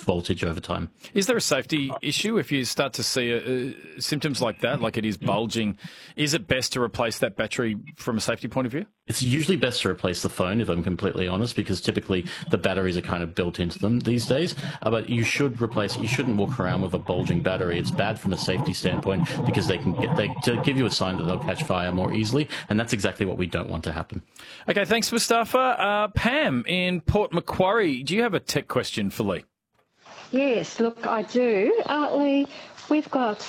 voltage over time. Is there a safety issue if you start to see symptoms like that, like it is bulging? Is it best to replace that battery from a safety point of view? It's usually best to replace the phone, if I'm completely honest, because typically the batteries are kind of built into them these days. But you should replace it. You shouldn't walk around with a bulging battery. It's bad from a safety standpoint because they to give you a sign that they'll catch fire more easily, and that's exactly what we don't want to happen. Okay, thanks, Mustafa. Pam in Port Macquarie, do you have a tech question for Lee? Yes, look, I do. Lee, we've got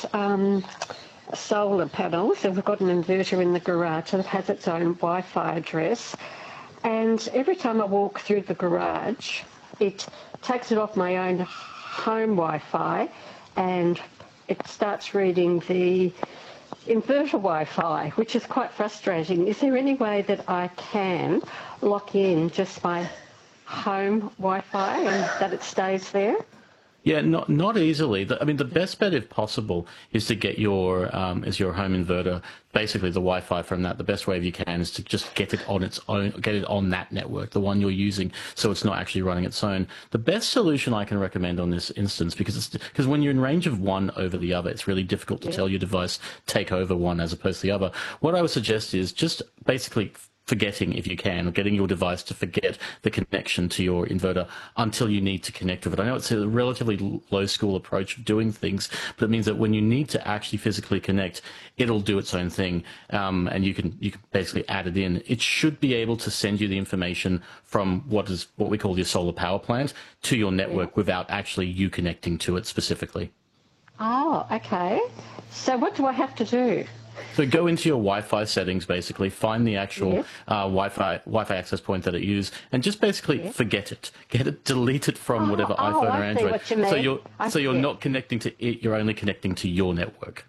solar panels and we've got an inverter in the garage that has its own Wi-Fi address. And every time I walk through the garage, it takes it off my own home Wi-Fi and it starts reading the inverter Wi-Fi, which is quite frustrating. Is there any way that I can lock in just my home Wi-Fi and that it stays there? Yeah, not easily. I mean, the best bet, if possible, is to get your home inverter, basically the Wi-Fi from that. The best way you can is to just get it on its own, get it on that network, the one you're using, so it's not actually running its own. The best solution I can recommend on this instance, because when you're in range of one over the other, it's really difficult to tell your device take over one as opposed to the other. What I would suggest is just basically forgetting, if you can, or getting your device to forget the connection to your inverter until you need to connect with it. I know it's a relatively low school approach of doing things, but it means that when you need to actually physically connect, it'll do its own thing, and you can basically add it in. It should be able to send you the information from what we call your solar power plant to your network without actually you connecting to it specifically. Oh, okay. So what do I have to do? So go into your Wi-Fi settings, basically, find the actual Wi-Fi access point that it uses, and just basically forget it. Delete it from whatever iPhone or Android. So you're not connecting to it, you're only connecting to your network.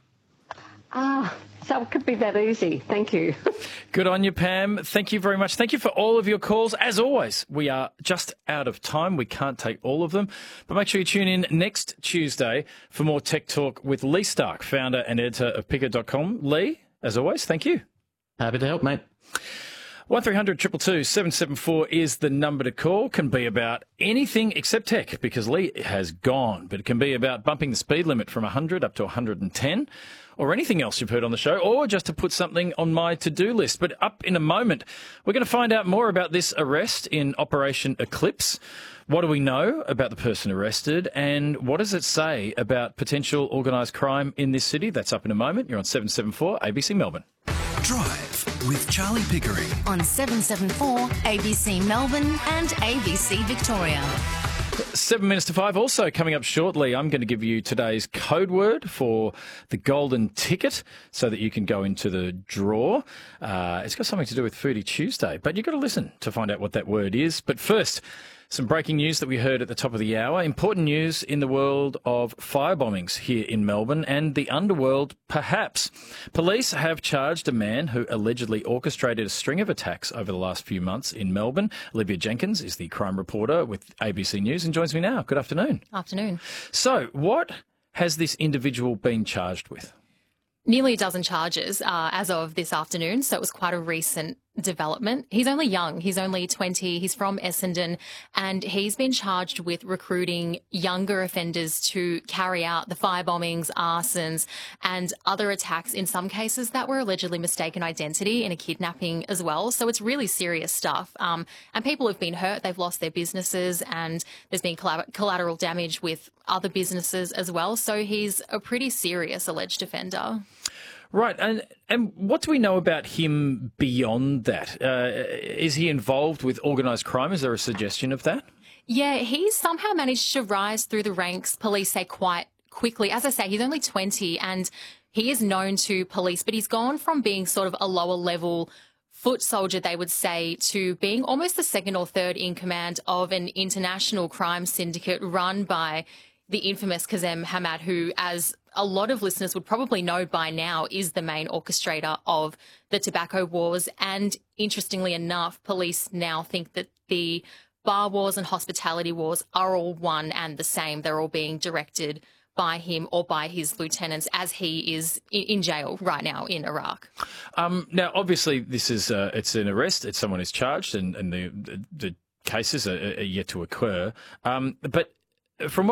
So it could be that easy. Thank you. Good on you, Pam. Thank you very much. Thank you for all of your calls. As always, we are just out of time. We can't take all of them. But make sure you tune in next Tuesday for more Tech Talk with Lee Stark, founder and editor of Picker.com. Lee, as always, thank you. Happy to help, mate. 1300 222 774 is the number to call. Can be about anything except tech, because Lee has gone. But it can be about bumping the speed limit from 100 up to 110, or anything else you've heard on the show, or just to put something on my to-do list. But up in a moment, we're going to find out more about this arrest in Operation Eclipse. What do we know about the person arrested, and what does it say about potential organised crime in this city? That's up in a moment. You're on 774 ABC Melbourne. Drive with Charlie Pickering on 774 ABC Melbourne and ABC Victoria. 7 minutes to 5. Also coming up shortly, I'm going to give you today's code word for the golden ticket so that you can go into the draw. It's got something to do with Foodie Tuesday, but you've got to listen to find out what that word is. But first, some breaking news that we heard at the top of the hour. Important news in the world of firebombings here in Melbourne and the underworld, perhaps. Police have charged a man who allegedly orchestrated a string of attacks over the last few months in Melbourne. Olivia Jenkins is the crime reporter with ABC News and joins me now. Good afternoon. Afternoon. So, what has this individual been charged with? Nearly a dozen charges as of this afternoon, so it was quite a recent development. He's only young. He's only 20. He's from Essendon, and he's been charged with recruiting younger offenders to carry out the firebombings, arsons, and other attacks, in some cases that were allegedly mistaken identity in a kidnapping as well. So it's really serious stuff. And people have been hurt. They've lost their businesses, and there's been collateral damage with other businesses as well. So he's a pretty serious alleged offender. Right, and what do we know about him beyond that? Is he involved with organised crime? Is there a suggestion of that? Yeah, he's somehow managed to rise through the ranks, police say, quite quickly. As I say, he's only 20 and he is known to police, but he's gone from being sort of a lower level foot soldier, they would say, to being almost the second or third in command of an international crime syndicate run by the infamous Kazem Hamad, who, as a lot of listeners would probably know by now, is the main orchestrator of the tobacco wars. And interestingly enough, police now think that the bar wars and hospitality wars are all one and the same. They're all being directed by him or by his lieutenants, as he is in jail right now in Iraq. Now, obviously, this is it's an arrest. It's someone who's charged, and the cases are yet to occur. But from what